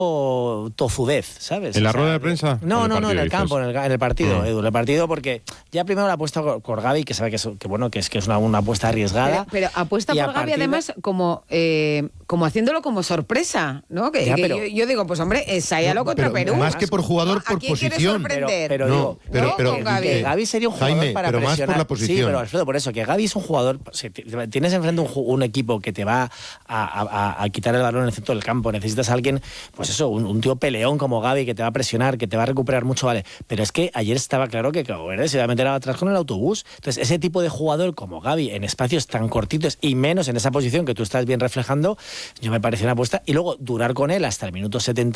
tozudez, ¿sabes? ¿En la rueda de prensa? No, en el campo, en el partido, Edu. En el partido, porque ya primero la apuesta por Gavi, que sabe que es una apuesta arriesgada. Pero apuesta por Gavi, además, como haciéndolo como sorpresa, ¿no? Yo digo, pues hombre, ensáyalo contra Perú. Más que por jugador, por posición. Pero Gavi sería un jugador, Jaime, para pero presionar. Más por la posición. Sí, pero Alfredo, por eso, que Gavi es un jugador. Si tienes enfrente un equipo que te va a quitar el balón en el centro del campo, necesitas a alguien, pues eso, un tío peleón como Gavi que te va a presionar, que te va a recuperar mucho, vale. Pero es que ayer estaba claro que Cabo Verde se iba a meter atrás con el autobús. Entonces, ese tipo de jugador como Gavi en espacios tan cortitos y menos en esa posición que tú estás bien reflejando, yo me parece una apuesta. Y luego durar con él hasta el minuto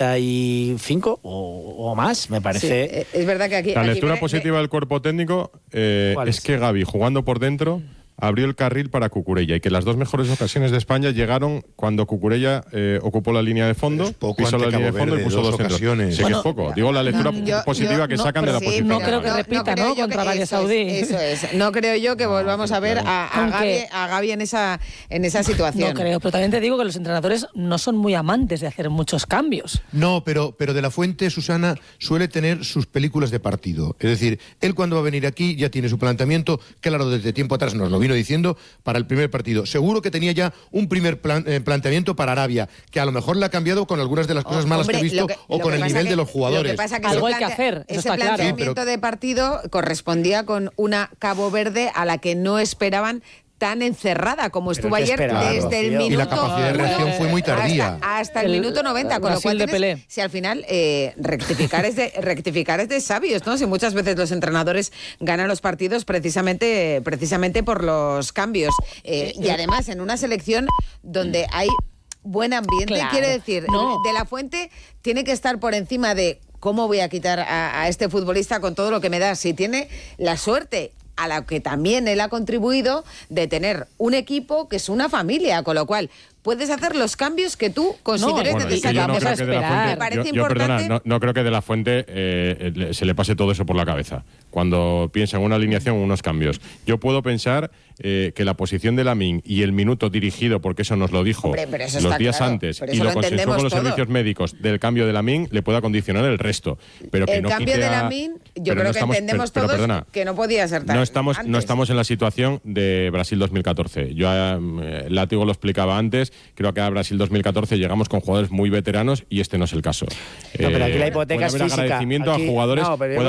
75 o más, me parece. Sí, es verdad que aquí. La lectura positiva del cuerpo técnico es que Gavi, jugando por dentro, abrió el carril para Cucurella y que las dos mejores ocasiones de España llegaron cuando Cucurella ocupó la línea de fondo, pisó la línea de fondo y puso dos centros. Sí, que es poco. Digo la lectura positiva que sacan de la posición. No creo que repita, ¿no? Contra Arabia Saudí. Eso es. No creo yo que volvamos a ver a Gavi en esa situación. No creo, pero también te digo que los entrenadores no son muy amantes de hacer muchos cambios. No, pero De la Fuente, Susana, suele tener sus películas de partido. Es decir, él cuando va a venir aquí ya tiene su planteamiento, claro, desde tiempo atrás nos lo vino diciendo para el primer partido. Seguro que tenía ya un primer planteamiento para Arabia, que a lo mejor le ha cambiado con algunas de las cosas malas que he visto o con el nivel de los jugadores. Lo que pasa que algo hay que hacer, eso está claro. Ese planteamiento de partido correspondía con una Cabo Verde a la que no esperaban tan encerrada como estuvo ayer desde el minuto. Y la capacidad de reacción fue muy tardía. Hasta el minuto 90, con lo cual si al final rectificar es de sabios, ¿no? Si muchas veces los entrenadores ganan los partidos precisamente por los cambios. Y además en una selección donde hay buen ambiente, quiere decir, De la Fuente tiene que estar por encima de cómo voy a quitar a este futbolista con todo lo que me da. Si tiene la suerte, a la que también él ha contribuido, de tener un equipo que es una familia, con lo cual puedes hacer los cambios que tú consideres necesarios. Me parece importante. No creo que De la Fuente se le pase todo eso por la cabeza cuando piensa en una alineación o unos cambios. Yo puedo pensar que la posición de Lamine y el minuto dirigido, porque eso nos lo dijo los días antes y lo consensuó con los servicios médicos del cambio de Lamine, le pueda condicionar el resto. Pero que el cambio de Lamine, yo creo que entendemos todos que no podía ser tan no estamos en la situación de Brasil 2014. Yo Látigo lo explicaba antes. Creo que a Brasil 2014 llegamos con jugadores muy veteranos y este no es el caso. Pero aquí la hipoteca es física. Agradecimiento a jugadores, puede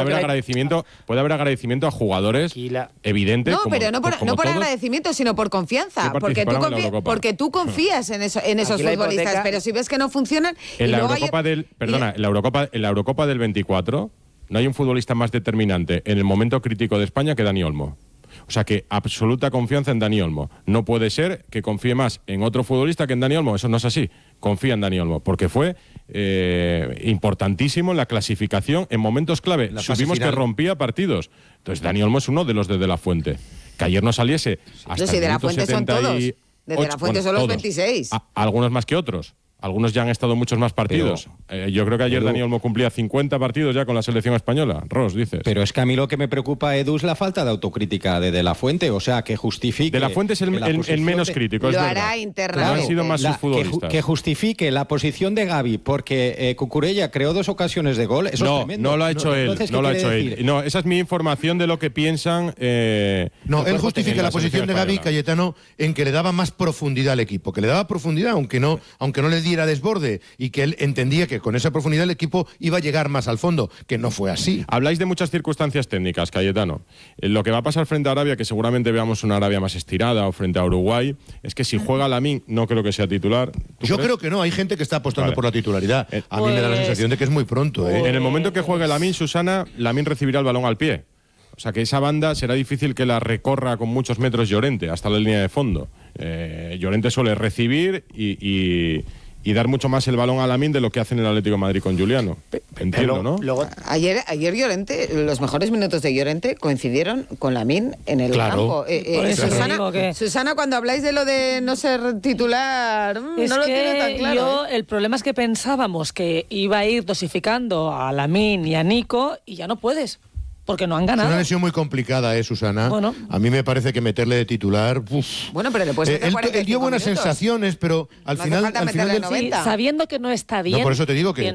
haber agradecimiento a jugadores evidente. No, pero no por agradecimiento, sino por confianza. Porque tú confías en esos futbolistas, pero si ves que no funcionan. En la Eurocopa del 24 no hay un futbolista más determinante en el momento crítico de España que Dani Olmo. O sea que absoluta confianza en Dani Olmo. No puede ser que confíe más en otro futbolista que en Dani Olmo. Eso no es así. Confía en Dani Olmo, porque fue importantísimo en la clasificación en momentos clave. Supimos que rompía partidos. Entonces Dani Olmo es uno de los de La Fuente. Que ayer no saliese hasta el De La Fuente son todos. De La Fuente son los 26. Algunos más que otros. Algunos ya han estado muchos más partidos. Yo creo que ayer Dani Olmo cumplía 50 partidos ya con la selección española. Ross, dices. Pero es que a mí lo que me preocupa, Edu, es la falta de autocrítica de La Fuente. O sea, que justifique... De La Fuente es el menos crítico, lo hará internamente. No han sido más sus futbolistas. Que justifique la posición de Gavi porque Cucurella creó 2 ocasiones de gol. Eso es tremendo. No lo ha hecho él. No lo ha hecho él. No, esa es mi información de lo que piensan... él justifica la posición de Gavi, Cayetano, en que le daba más profundidad al equipo. Que le daba profundidad, aunque no le diera desborde, y que él entendía que con esa profundidad el equipo iba a llegar más al fondo, que no fue así. Habláis de muchas circunstancias técnicas, Cayetano. Lo que va a pasar frente a Arabia, que seguramente veamos una Arabia más estirada, o frente a Uruguay, es que si juega Lamine, no creo que sea titular. Yo creo que no, hay gente que está apostando por la titularidad. A mí me da la sensación de que es muy pronto. En el momento que juegue Lamine, Susana, Lamine recibirá el balón al pie. O sea que esa banda será difícil que la recorra con muchos metros Llorente, hasta la línea de fondo. Llorente suele recibir y dar mucho más el balón a Lamine de lo que hace en el Atlético de Madrid con Juliano. Entiendo, ¿no? Ayer Llorente, los mejores minutos de Llorente coincidieron con Lamine en el campo. Susana, cuando habláis de lo de no ser titular, no lo tiene tan claro. El problema es que pensábamos que iba a ir dosificando a Lamine y a Nico y ya no puedes. porque no han ganado. Es una lesión muy complicada, Susana. Bueno. A mí me parece que meterle de titular... Bueno, pero le puedes meter 45 él dio buenas minutos. sensaciones, pero al No final... hace falta meterle 90. Sí, sabiendo que no está bien. No, por eso te digo que